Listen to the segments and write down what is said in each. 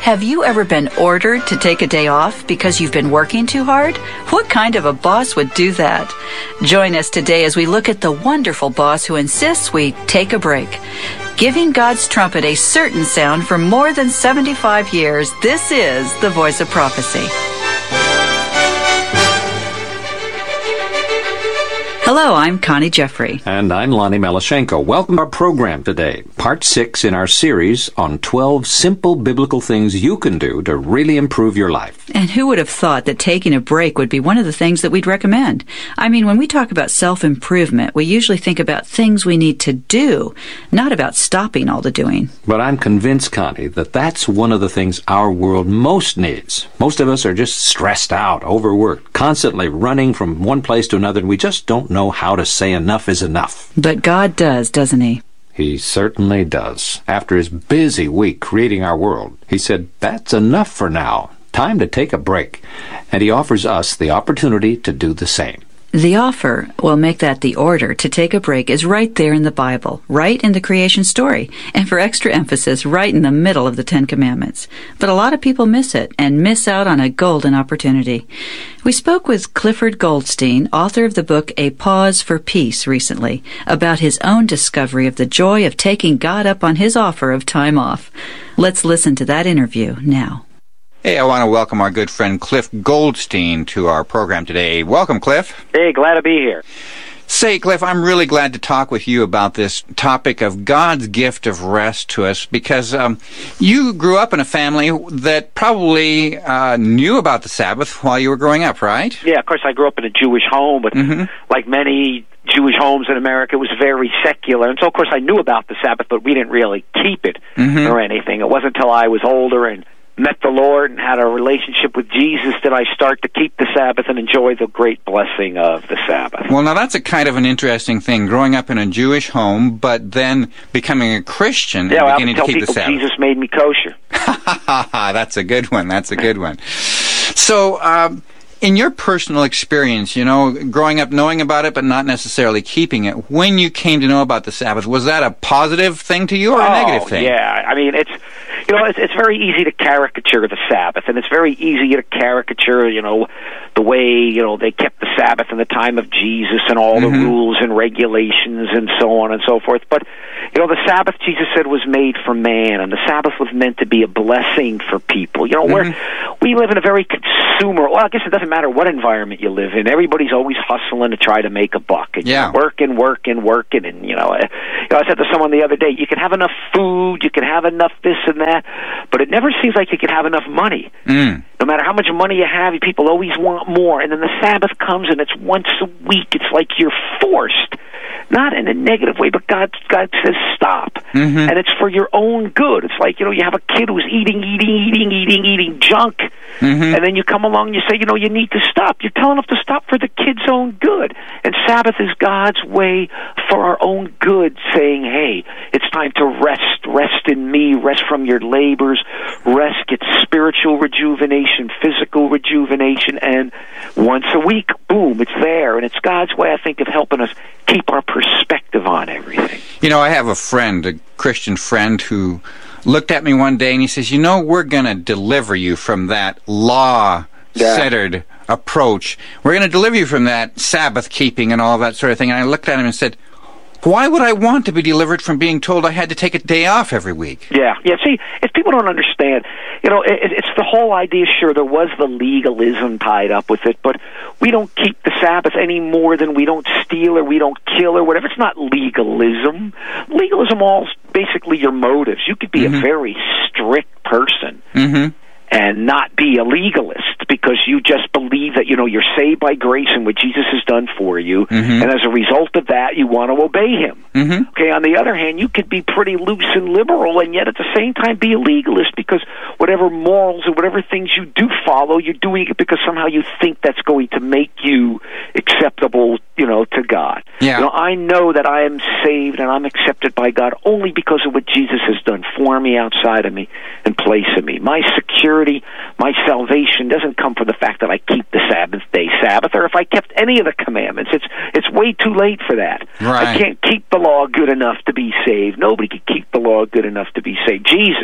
Have you ever been ordered to take a day off because you've been working too hard? What kind of a boss would do that? Join us today as we look at the wonderful boss who insists we take a break. Giving God's trumpet a certain sound for more than 75 years, this is the Voice of Prophecy. Hello, I'm Connie Jeffrey. And I'm Lonnie Melashenko. Welcome to our program today, Part 6 in our series on 12 simple biblical things you can do to really improve your life. And who would have thought that taking a break would be one of the things that we'd recommend? I mean, when we talk about self-improvement, we usually think about things we need to do, not about stopping all the doing. But I'm convinced, Connie, that that's one of the things our world most needs. Most of us are just stressed out, overworked, constantly running from one place to another, and we just don't know how to say enough is enough. But God does, doesn't He? He certainly does. After his busy week creating our world, He said, that's enough for now. Time to take a break. And He offers us the opportunity to do the same. The offer, we'll make that the order, to take a break is right there in the Bible, right in the creation story, and for extra emphasis, right in the middle of the Ten Commandments. But a lot of people miss it and miss out on a golden opportunity. We spoke with Clifford Goldstein, author of the book A Pause for Peace, recently, about his own discovery of the joy of taking God up on His offer of time off. Let's listen to that interview now. Hey, I want to welcome our good friend Cliff Goldstein to our program today. Welcome, Cliff. Hey, glad to be here. Say, Cliff, I'm really glad to talk with you about this topic of God's gift of rest to us because you grew up in a family that probably knew about the Sabbath while you were growing up, right? Yeah, of course, I grew up in a Jewish home, but like many Jewish homes in America, it was very secular. And so, of course, I knew about the Sabbath, but we didn't really keep it or anything. It wasn't until I was older and met the Lord and had a relationship with Jesus did I start to keep the Sabbath and enjoy the great blessing of the Sabbath. Well, now that's a kind of an interesting thing, growing up in a Jewish home, but then becoming a Christian and beginning to keep the Sabbath. Jesus made me kosher. That's a good one. That's a good one. So, in your personal experience, you know, growing up knowing about it but not necessarily keeping it, when you came to know about the Sabbath, was that a positive thing to you or a negative thing? Yeah, I mean, it's very easy to caricature the Sabbath, and it's very easy to caricature, the way, they kept the Sabbath in the time of Jesus and all the rules and regulations and so on and so forth. But, the Sabbath, Jesus said, was made for man, and the Sabbath was meant to be a blessing for people. We live in a very well, I guess it doesn't matter what environment you live in. Everybody's always hustling to try to make a buck. And working. And, I said to someone the other day, you can have enough food, you can have enough this and that, but it never seems like you can have enough money. No matter how much money you have, people always want more. And then the Sabbath comes and it's once a week. It's like you're forced. Not in a negative way, but God says stop. And it's for your own good. It's like, you have a kid who's eating junk. And then you come along and you say, you need to stop. You're telling them to stop for the kid's own good. And Sabbath is God's way for our own good, saying, hey, it's time to rest. Rest in me. Rest from your labors. Rest, get spiritual rejuvenation, physical rejuvenation. And once a week, boom, it's there. And it's God's way, I think, of helping us keep our perspective on everything. I have a friend, a Christian friend, who looked at me one day and he says, we're going to deliver you from that law-centered approach. We're going to deliver you from that Sabbath keeping and all that sort of thing. And I looked at him and said, why would I want to be delivered from being told I had to take a day off every week? Yeah. See, if people don't understand, it's the whole idea, sure, there was the legalism tied up with it, but we don't keep the Sabbath any more than we don't steal or we don't kill or whatever. It's not legalism. Legalism all basically your motives. You could be a very strict person and not be a legalist because you just believe that, you're saved by grace and what Jesus has done for you, and as a result of that, you want to obey Him. Okay, on the other hand, you could be pretty loose and liberal and yet at the same time be a legalist because whatever morals or whatever things you do follow, you're doing it because somehow you think that's going to make you acceptable, to God. Yeah. I know that I am saved and I'm accepted by God only because of what Jesus has done for me, outside of me, and place of me. My security, my salvation doesn't come from the fact that I keep the Sabbath, or if I kept any of the commandments. It's way too late for that. Right. I can't keep the law good enough to be saved. Nobody can keep the law good enough to be saved.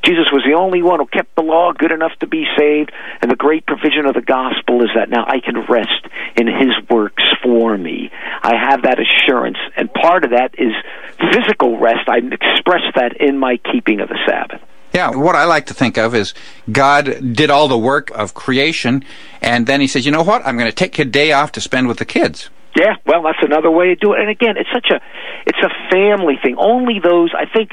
Jesus was the only one who kept the law good enough to be saved, and the great provision of the gospel is that now I can rest in his works for me. I have that assurance, and part of that is physical rest. I express that in my keeping of the Sabbath. Yeah, what I like to think of is God did all the work of creation, and then he says, you know what, I'm going to take a day off to spend with the kids. Yeah, well, that's another way to do it. And again, it's a family thing. Only those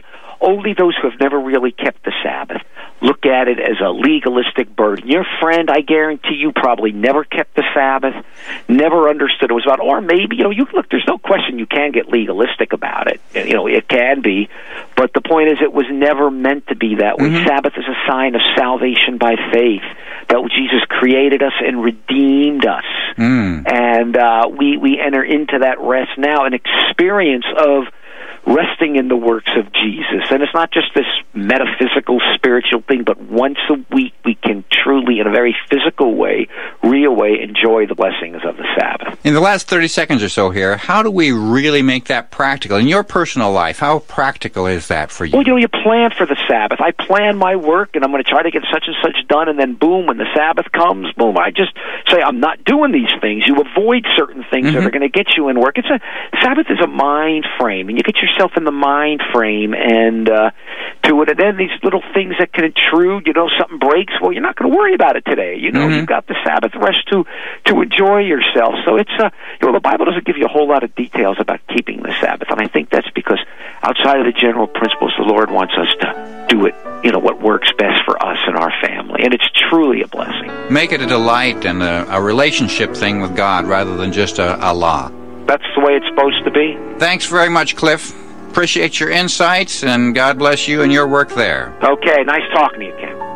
who have never really kept the Sabbath look at it as a legalistic burden. Your friend, I guarantee you, probably never kept the Sabbath, never understood it was about, or maybe, you look, there's no question you can get legalistic about it. It can be, but the point is it was never meant to be that way. Sabbath is a sign of salvation by faith, that Jesus created us and redeemed us. And we enter into that rest now, an experience of resting in the works of Jesus. And it's not just this metaphysical, spiritual thing, but once a week we can truly, in a very physical way, real way, enjoy the blessings of the Sabbath. In the last 30 seconds or so here, how do we really make that practical? In your personal life, how practical is that for you? Well, you plan for the Sabbath. I plan my work, and I'm going to try to get such and such done, and then boom, when the Sabbath comes, boom, I just say, I'm not doing these things. You avoid certain things that are going to get you in work. Sabbath is a mind frame, and you get yourself in the mind frame and to it, and then these little things that can intrude, something breaks, well, you're not going to worry about it today. You've got the Sabbath rest to enjoy yourself. So it's the Bible doesn't give you a whole lot of details about keeping the Sabbath, and I think that's because outside of the general principles, the Lord wants us to do it, what works best for us and our family, and it's truly a blessing. Make it a delight and a relationship thing with God rather than just a law. That's the way it's supposed to be. Thanks very much, Cliff. Appreciate your insights, and God bless you and your work there. Okay, nice talking to you, Ken.